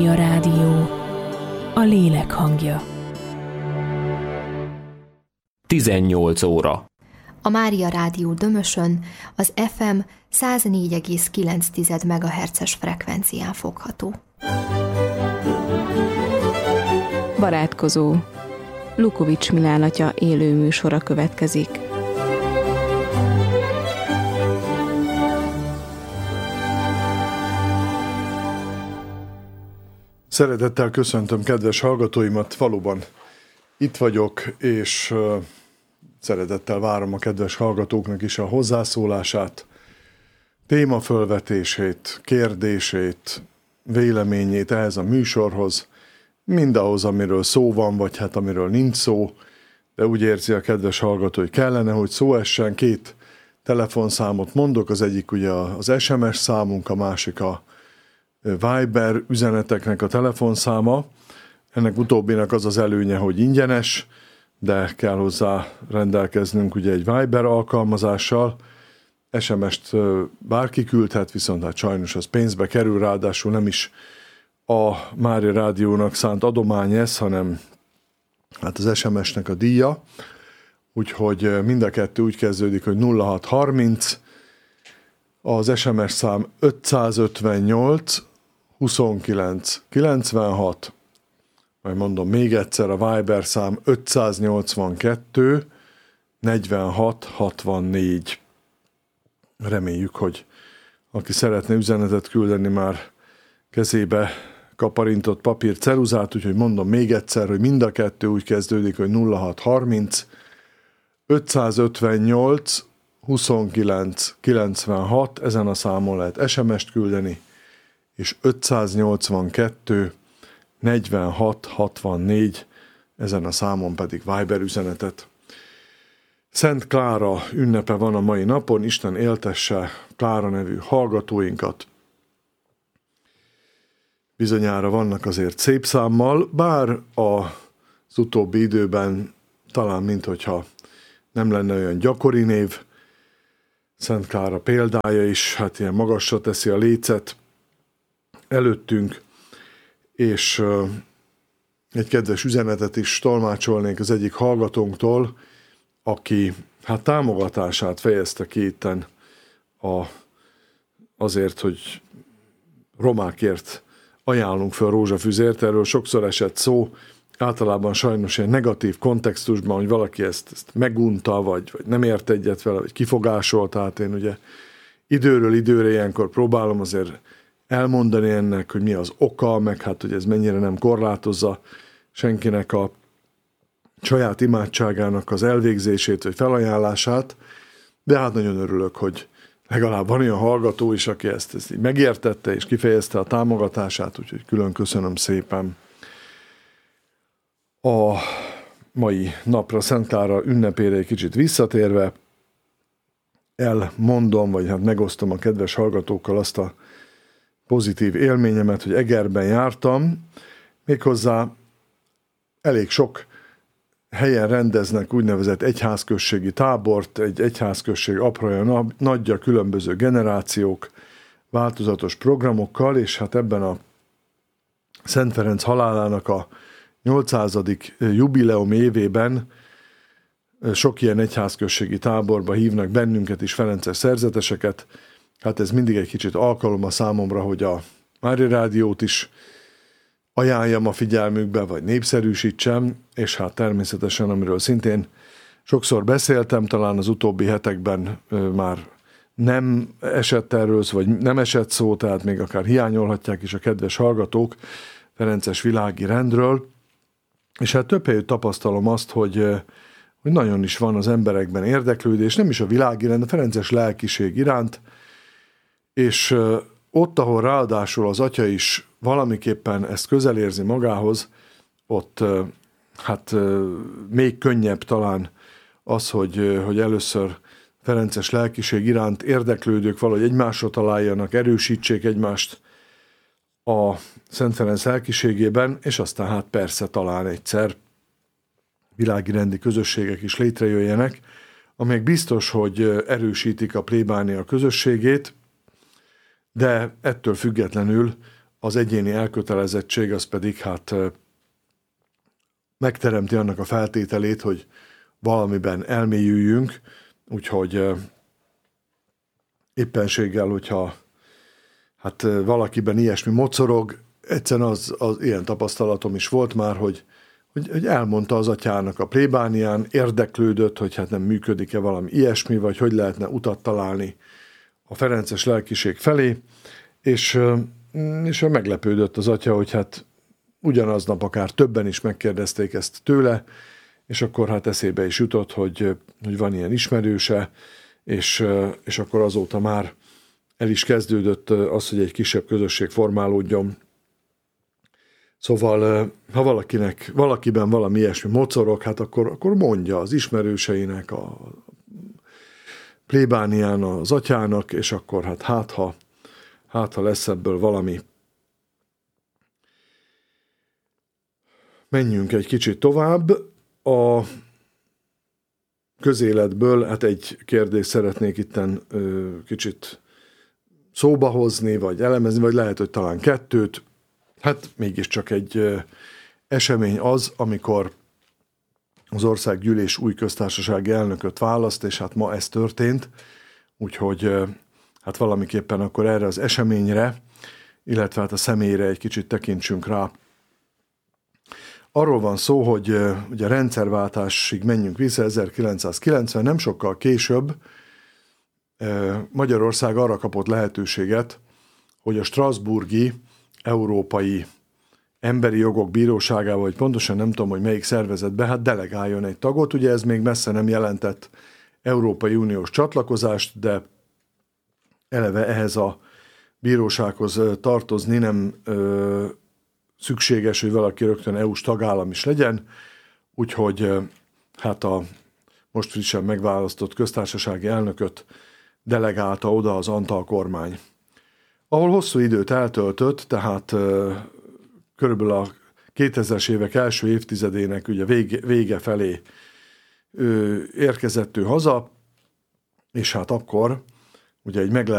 A rádió, a lélek hangja. 18 óra. A Mária Rádió Dömösön az FM 104,9 MHz-es frekvencián fogható. Barátkozó. Lukovics Milán atya élő műsora következik. Szeretettel köszöntöm kedves hallgatóimat, valóban itt vagyok, és szeretettel várom a kedves hallgatóknak is a hozzászólását, témafölvetését, kérdését, véleményét ehhez a műsorhoz, mindahhoz, amiről szó van, vagy hát amiről nincs szó, de úgy érzi a kedves hallgató, hogy kellene, hogy szó essen. Két telefonszámot mondok, az egyik ugye az SMS számunk, a másik a Viber üzeneteknek a telefonszáma. Ennek utóbbinak az az előnye, hogy ingyenes, de kell hozzá rendelkeznünk ugye egy Viber alkalmazással. SMS-t bárki küldhet, viszont hát sajnos az pénzbe kerül, ráadásul nem is a Mária Rádiónak szánt adomány ez, hanem hát az SMS-nek a díja. Úgyhogy mind a kettő úgy kezdődik, hogy 0630, az SMS szám 558 29 96, majd mondom még egyszer, a Viber szám 582 46 64. Reméljük, hogy aki szeretne üzenetet küldeni, már kezébe kaparintott papír, ceruzát, úgyhogy mondom még egyszer, hogy mind a kettő úgy kezdődik, hogy 0630 558 29 96, ezen a számon lehet SMS-t küldeni, és 582 46 64, ezen a számon pedig Viber üzenetet. Szent Klára ünnepe van a mai napon, Isten éltesse Klára nevű hallgatóinkat. Bizonyára vannak azért szép számmal, bár az utóbbi időben talán minthogyha nem lenne olyan gyakori név. Szent Klára példája is, hát ilyen magasra teszi a lécet előttünk, és egy kedves üzenetet is tolmácsolnék az egyik hallgatónktól, aki hát támogatását fejezte ki itten azért, hogy romákért ajánlunk fel rózsafüzért. Erről sokszor esett szó, általában sajnos egy negatív kontextusban, hogy valaki ezt megunta, vagy nem ért egyet vele, vagy kifogásolt. Tehát én ugye időről időre ilyenkor próbálom azért elmondani ennek, hogy mi az oka, meg hát, hogy ez mennyire nem korlátozza senkinek a saját imádságának az elvégzését, vagy felajánlását, de hát nagyon örülök, hogy legalább van olyan hallgató is, aki ezt így megértette, és kifejezte a támogatását, úgyhogy külön köszönöm szépen. A mai napra, Szent Klára ünnepére egy kicsit visszatérve, elmondom, vagy hát megosztom a kedves hallgatókkal azt a pozitív élményemet, hogy Egerben jártam, méghozzá elég sok helyen rendeznek úgynevezett egyházközségi tábort, egy egyházközség apraja nagyja, különböző generációk, változatos programokkal, és hát ebben a Szent Ferenc halálának a 800. jubileum évében sok ilyen egyházközségi táborba hívnak bennünket is, ferences szerzeteseket. Hát ez mindig egy kicsit alkalom a számomra, hogy a Mária Rádiót is ajánljam a figyelmükbe, vagy népszerűsítsem, és hát természetesen, amiről szintén sokszor beszéltem, talán az utóbbi hetekben már nem esett erről, vagy nem esett szó, tehát még akár hiányolhatják is a kedves hallgatók ferences világi rendről, és hát több helyütt tapasztalom azt, hogy nagyon is van az emberekben érdeklődés, nem is a világi rend, a ferences lelkiség iránt, és ott, ahol ráadásul az atya is valamiképpen ezt közel érzi magához, ott hát még könnyebb talán az, hogy először ferences lelkiség iránt érdeklődők valahogy egymásra találjanak, erősítsék egymást a Szent Ferenc lelkiségében, és aztán hát persze talán egyszer világi rendi közösségek is létrejöjjenek, amelyek biztos, hogy erősítik a plébánia közösségét, de ettől függetlenül az egyéni elkötelezettség az pedig hát megteremti annak a feltételét, hogy valamiben elmélyüljünk, úgyhogy éppenséggel, hogyha hát valakiben ilyesmi mocorog, egyszerűen az ilyen tapasztalatom is volt már, hogy elmondta az atyának a plébánián, érdeklődött, hogy hát nem működik-e valami ilyesmi, vagy hogy lehetne utat találni a ferences lelkiség felé, és meglepődött az atya, hogy hát ugyanaznap akár többen is megkérdezték ezt tőle, és akkor hát eszébe is jutott, hogy van ilyen ismerőse, és akkor azóta már el is kezdődött az, hogy egy kisebb közösség formálódjon. Szóval, ha valakiben valami ilyesmi mocorog, hát akkor mondja az ismerőseinek, a plébánián, az atyának, és akkor hát ha lesz ebből valami. Menjünk egy kicsit tovább. A közéletből hát egy kérdést szeretnék itten kicsit szóba hozni, vagy elemezni, vagy lehet, hogy talán kettőt. Hát mégiscsak egy esemény az, amikor az országgyűlés új köztársasági elnököt választ, és hát ma ez történt, úgyhogy hát valamiképpen akkor erre az eseményre, illetve hát a személyre egy kicsit tekintsünk rá. Arról van szó, hogy ugye a rendszerváltásig menjünk vissza, 1990, nem sokkal később Magyarország arra kapott lehetőséget, hogy a strasbourgi Európai Emberi Jogok Bíróságával, vagy pontosan nem tudom, hogy melyik szervezetbe, hát delegáljon egy tagot. Ugye ez még messze nem jelentett Európai Uniós csatlakozást, de eleve ehhez a bírósághoz tartozni nem szükséges, hogy valaki rögtön EU-s tagállam is legyen, úgyhogy hát a most frissen megválasztott köztársasági elnököt delegálta oda az Antal kormány, ahol hosszú időt eltöltött, tehát körülbelül a 2000-es évek első évtizedének ugye vége felé érkezett ő haza, és hát akkor ugye egy